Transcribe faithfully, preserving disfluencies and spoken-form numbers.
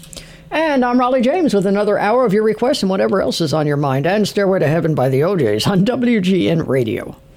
And I'm Raleigh James with another hour of your requests and whatever else is on your mind, and Stairway to Heaven by the O Js on W G N Radio.